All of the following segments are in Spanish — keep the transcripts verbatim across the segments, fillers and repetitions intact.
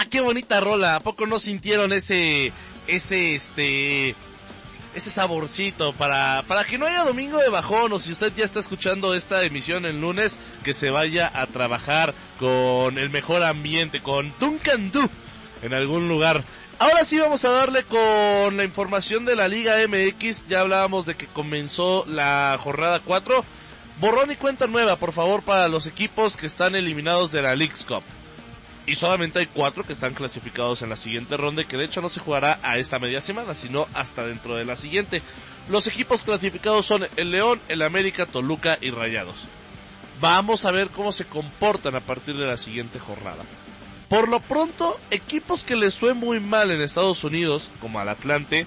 qué bonita rola! ¿A poco no sintieron ese, ese, este, ese saborcito para, para que no haya domingo de bajón, o si usted ya está escuchando esta emisión el lunes, que se vaya a trabajar con el mejor ambiente, con Duncan Du en algún lugar? Ahora sí vamos a darle con la información de la Liga M X. Ya hablábamos de que comenzó la jornada cuatro. Borrón y cuenta nueva, por favor, para los equipos que están eliminados de la Leagues Cup. Y solamente hay cuatro que están clasificados en la siguiente ronda, que de hecho no se jugará a esta media semana, sino hasta dentro de la siguiente. Los equipos clasificados son el León, el América, Toluca y Rayados. Vamos a ver cómo se comportan a partir de la siguiente jornada. Por lo pronto, equipos que les fue muy mal en Estados Unidos, como al Atlante,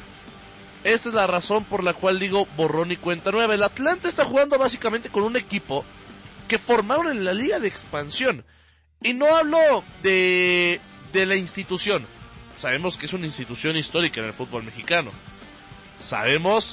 esta es la razón por la cual digo borrón y cuenta nueva. El Atlante está jugando básicamente con un equipo que formaron en la Liga de Expansión. Y no hablo de, de la institución. Sabemos que es una institución histórica en el fútbol mexicano. Sabemos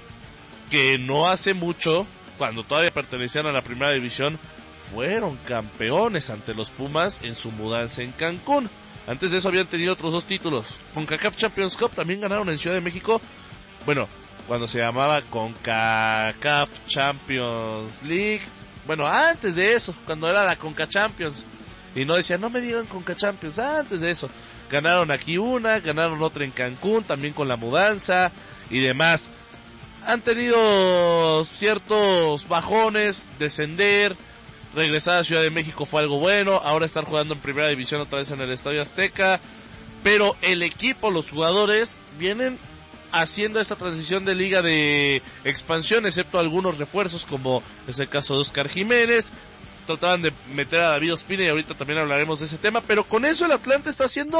que no hace mucho, cuando todavía pertenecían a la primera división, fueron campeones ante los Pumas en su mudanza en Cancún. Antes de eso habían tenido otros dos títulos. CONCACAF Champions Cup también ganaron en Ciudad de México. Bueno, cuando se llamaba CONCACAF Champions League. Bueno, antes de eso, cuando era la CONCA Champions. Y no decían, no me digan CONCA Champions, antes de eso. Ganaron aquí una, ganaron otra en Cancún, también con la mudanza y demás. Han tenido ciertos bajones, descender. Regresar a Ciudad de México fue algo bueno. Ahora estar jugando en primera división otra vez en el Estadio Azteca. Pero el equipo, los jugadores, vienen haciendo esta transición de liga de expansión, excepto algunos refuerzos, como es el caso de Oscar Jiménez. Trataban de meter a David Ospina y ahorita también hablaremos de ese tema. Pero con eso el Atlante está haciendo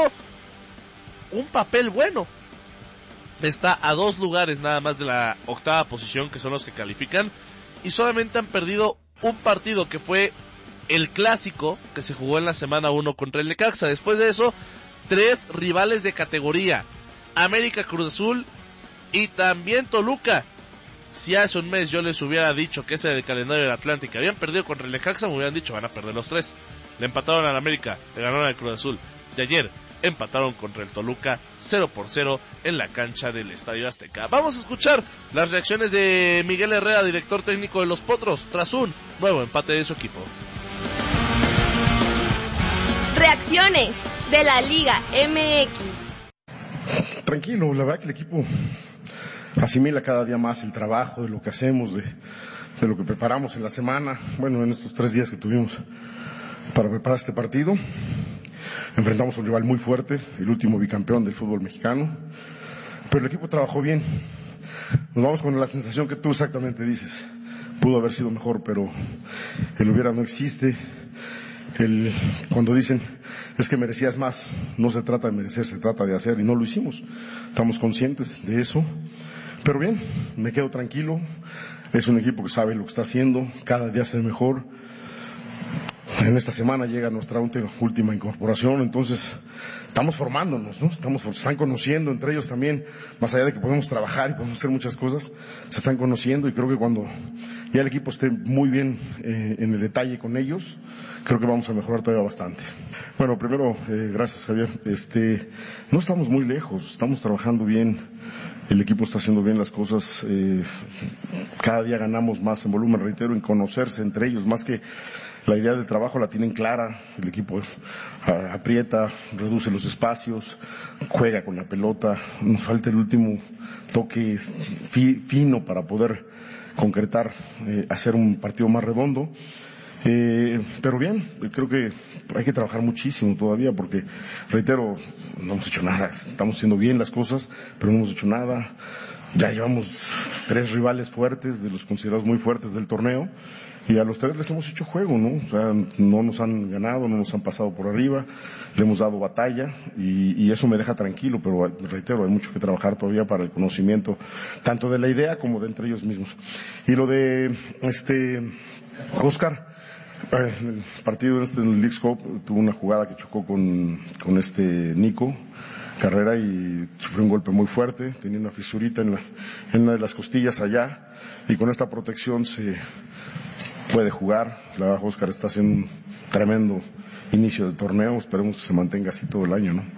un papel bueno. Está a dos lugares nada más de la octava posición, que son los que califican. Y solamente han perdido un partido, que fue el clásico que se jugó en la semana uno contra el Necaxa. Después de eso, tres rivales de categoría: América, Cruz Azul y también Toluca. Si hace un mes yo les hubiera dicho que ese era el calendario del Atlántico, que habían perdido contra el Necaxa, me hubieran dicho, van a perder los tres. Le empataron al América, le ganaron al Cruz Azul. Y ayer empataron contra el Toluca cero por cero en la cancha del Estadio Azteca. Vamos a escuchar las reacciones de Miguel Herrera, director técnico de los Potros, tras un nuevo empate de su equipo. Reacciones de la Liga M X. Tranquilo, la verdad que el equipo asimila cada día más el trabajo de lo que hacemos, de, de lo que preparamos en la semana, bueno, en estos tres días que tuvimos para preparar este partido. Enfrentamos a un rival muy fuerte, el último bicampeón del fútbol mexicano, pero el equipo trabajó bien. Nos vamos con la sensación que tú exactamente dices. Pudo haber sido mejor, pero el hubiera no existe. El, cuando dicen es que merecías más, no se trata de merecer, se trata de hacer, y no lo hicimos. Estamos conscientes de eso, pero bien, me quedo tranquilo. Es un equipo que sabe lo que está haciendo, cada día hace mejor. En esta semana llega nuestra última incorporación, entonces estamos formándonos, ¿no? Estamos, se están conociendo entre ellos también, más allá de que podemos trabajar y podemos hacer muchas cosas, se están conociendo, y creo que cuando ya el equipo esté muy bien eh, en el detalle con ellos, creo que vamos a mejorar todavía bastante. Bueno, primero, eh, gracias Javier, este, no estamos muy lejos, estamos trabajando bien, el equipo está haciendo bien las cosas, eh, cada día ganamos más en volumen, reitero, en conocerse entre ellos, más que la idea de trabajo la tienen clara, el equipo aprieta, reduce los espacios, juega con la pelota, nos falta el último toque fi, fino para poder concretar, eh, hacer un partido más redondo. Eh, pero bien, creo que hay que trabajar muchísimo todavía porque, reitero, no hemos hecho nada, estamos haciendo bien las cosas, pero no hemos hecho nada. Ya llevamos tres rivales fuertes, de los considerados muy fuertes del torneo, y a los tres les hemos hecho juego, ¿no? O sea, no nos han ganado, no nos han pasado por arriba, le hemos dado batalla, y, y eso me deja tranquilo, pero reitero, hay mucho que trabajar todavía para el conocimiento, tanto de la idea como de entre ellos mismos. Y lo de, este, Oscar, eh, el partido este en el Leagues Cup tuvo una jugada que chocó con, con este Nico, carrera y sufrió un golpe muy fuerte, tenía una fisurita en, la, en una de las costillas allá y con esta protección se puede jugar. La verdad, Oscar está haciendo un tremendo inicio de torneo, esperemos que se mantenga así todo el año, ¿no?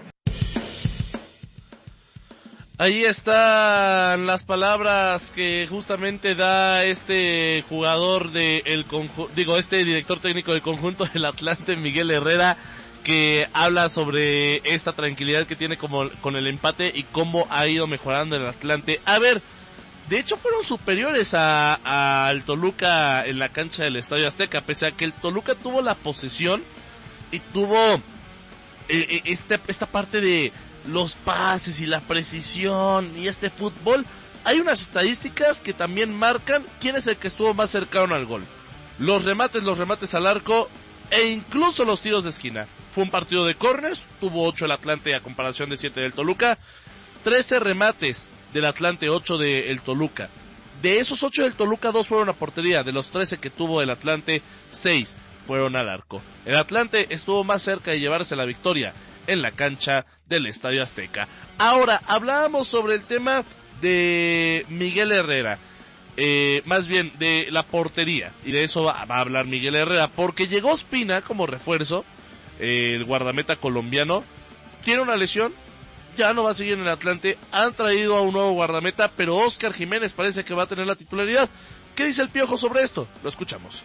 Ahí están las palabras que justamente da este jugador de el conjunto, digo, este director técnico del conjunto del Atlante, Miguel Herrera, que habla sobre esta tranquilidad que tiene como con el empate y cómo ha ido mejorando el Atlante. A ver, de hecho fueron superiores a al Toluca en la cancha del Estadio Azteca, pese a que el Toluca tuvo la posesión y tuvo eh, esta, esta parte de los pases y la precisión y este fútbol. Hay unas estadísticas que también marcan quién es el que estuvo más cercano al gol. Los remates, los remates al arco e incluso los tiros de esquina. Fue un partido de córners, tuvo ocho el Atlante a comparación de siete del Toluca. trece remates del Atlante, ocho del Toluca. De esos ocho del Toluca, dos fueron a portería. De los trece que tuvo el Atlante, seis fueron al arco. El Atlante estuvo más cerca de llevarse la victoria en la cancha del Estadio Azteca. Ahora, hablábamos sobre el tema de Miguel Herrera, eh, más bien de la portería, y de eso va, va a hablar Miguel Herrera, porque llegó Ospina como refuerzo, eh, el guardameta colombiano, tiene una lesión, ya no va a seguir en el Atlante, han traído a un nuevo guardameta, pero Óscar Jiménez parece que va a tener la titularidad. ¿Qué dice el Piojo sobre esto? Lo escuchamos.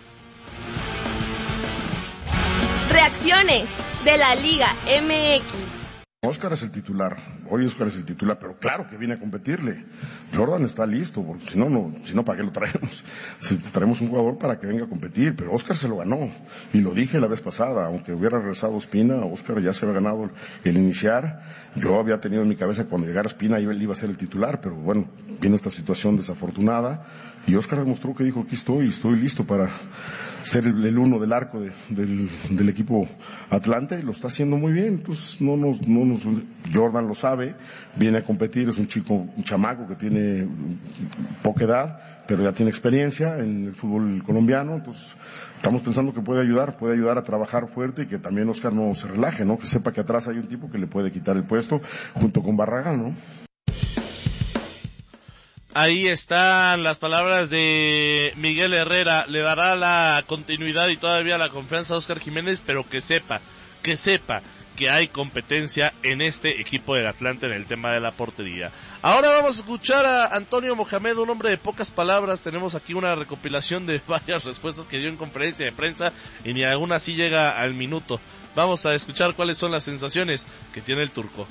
Reacciones de la Liga M X. Óscar es el titular, hoy Óscar es el titular, pero claro que viene a competirle. Jordan está listo, porque si no, no, si no, ¿para qué lo traemos? Si traemos un jugador para que venga a competir, pero Óscar se lo ganó, y lo dije la vez pasada, aunque hubiera regresado Ospina, Óscar ya se había ganado el iniciar. Yo había tenido en mi cabeza cuando llegara Ospina él iba a ser el titular, pero bueno, vino esta situación desafortunada, y Óscar demostró que dijo, aquí estoy, estoy listo para ser el, el uno del arco de, del, del equipo Atlante, y lo está haciendo muy bien. Entonces no nos, no nos, Jordan lo sabe, viene a competir, es un chico, un chamaco que tiene poca edad, pero ya tiene experiencia en el fútbol colombiano. Entonces estamos pensando que puede ayudar, puede ayudar a trabajar fuerte, y que también Óscar no se relaje, ¿no? Que sepa que atrás hay un tipo que le puede quitar el puesto junto con Barragán, ¿no? Ahí están las palabras de Miguel Herrera. Le dará la continuidad y todavía la confianza a Óscar Jiménez, pero que sepa, que sepa que hay competencia en este equipo del Atlante en el tema de la portería. Ahora vamos a escuchar a Antonio Mohamed, un hombre de pocas palabras. Tenemos aquí una recopilación de varias respuestas que dio en conferencia de prensa y ni alguna así llega al minuto. Vamos a escuchar cuáles son las sensaciones que tiene el turco.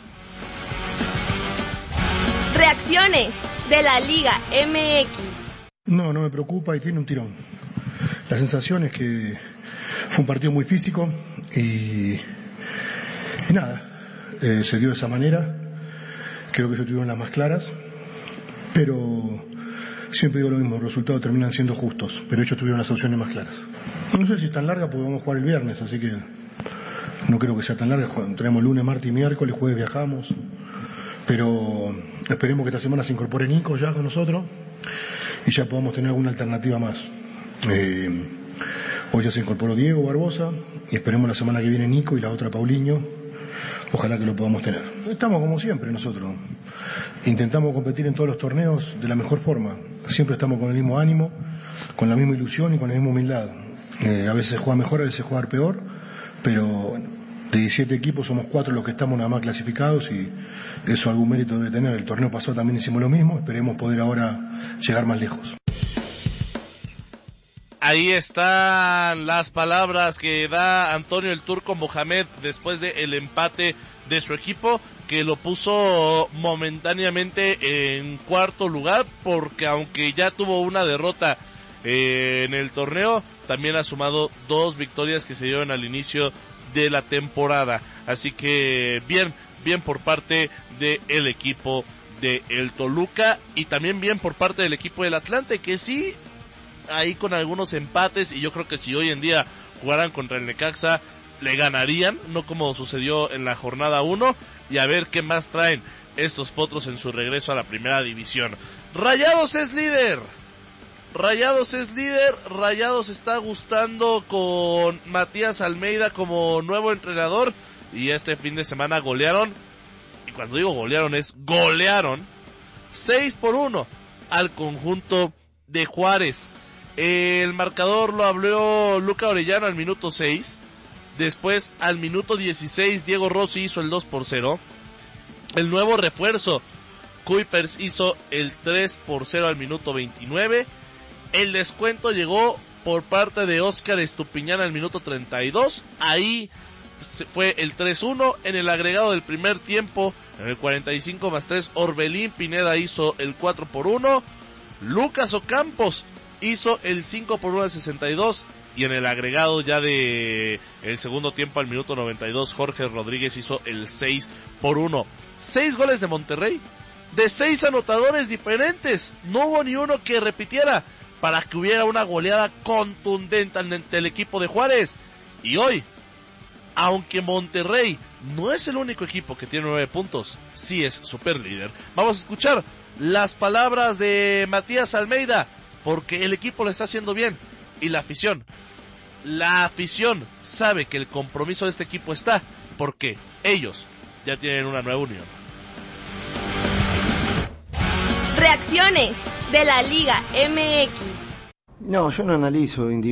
Reacciones de la Liga M X. No, no me preocupa y tiene un tirón. La sensación es que fue un partido muy físico y, y nada, eh, se dio de esa manera. Creo que ellos tuvieron las más claras, pero siempre digo lo mismo, los resultados terminan siendo justos, pero ellos tuvieron las opciones más claras. No sé si es tan larga porque vamos a jugar el viernes, así que no creo que sea tan larga. Tenemos lunes, martes y miércoles, jueves viajamos. Pero esperemos que esta semana se incorpore Nico ya con nosotros y ya podamos tener alguna alternativa más. Eh, hoy ya se incorporó Diego Barbosa y esperemos la semana que viene Nico y la otra Paulinho. Ojalá que lo podamos tener. Estamos como siempre nosotros. Intentamos competir en todos los torneos de la mejor forma. Siempre estamos con el mismo ánimo, con la misma ilusión y con la misma humildad. Eh, a veces juega mejor, a veces juega peor, pero de diecisiete equipos somos cuatro los que estamos nada más clasificados y eso algún mérito debe tener. El torneo pasado también hicimos lo mismo, esperemos poder ahora llegar más lejos. Ahí están las palabras que da Antonio el Turco Mohamed después del empate de su equipo, que lo puso momentáneamente en cuarto lugar, porque aunque ya tuvo una derrota eh, en el torneo, también ha sumado dos victorias que se dieron al inicio de la temporada. Así que bien, bien por parte del equipo de el Toluca y también bien por parte del equipo del Atlante, que sí, ahí con algunos empates, y yo creo que si hoy en día jugaran contra el Necaxa le ganarían, no como sucedió en la jornada uno, y a ver qué más traen estos potros en su regreso a la primera división. Rayados es líder, Rayados es líder, Rayados está gustando con Matías Almeida como nuevo entrenador, y este fin de semana golearon y cuando digo golearon es golearon, seis por uno al conjunto de Juárez. El marcador lo abrió Luca Orellano al minuto seis. Después, al minuto dieciséis, Diego Rossi hizo el dos por cero. El nuevo refuerzo, Kuipers, hizo el tres por cero al minuto veintinueve. El descuento llegó por parte de Óscar Estupiñán al minuto treinta y dos. Ahí fue el tres uno. En el agregado del primer tiempo, en el cuarenta y cinco más tres, Orbelín Pineda hizo el cuatro por uno. Lucas Ocampos hizo el cinco por uno al sesenta y dos. Y en el agregado ya de el segundo tiempo al minuto noventa y dos, Jorge Rodríguez hizo el seis por uno. Seis goles de Monterrey, de seis anotadores diferentes. No hubo ni uno que repitiera para que hubiera una goleada contundente ante el equipo de Juárez. Y hoy, aunque Monterrey no es el único equipo que tiene nueve puntos, sí es super líder. Vamos a escuchar las palabras de Matías Almeida, porque el equipo lo está haciendo bien. Y la afición, la afición sabe que el compromiso de este equipo está, porque ellos ya tienen una nueva unión. Reacciones de la Liga M X. No, yo no analizo individualmente.